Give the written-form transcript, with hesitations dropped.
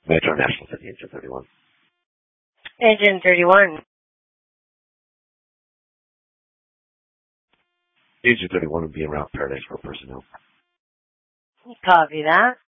Metro National City, Agent 31. Agent 31. Agent 31 would be around Paradise for personnel. Copy that.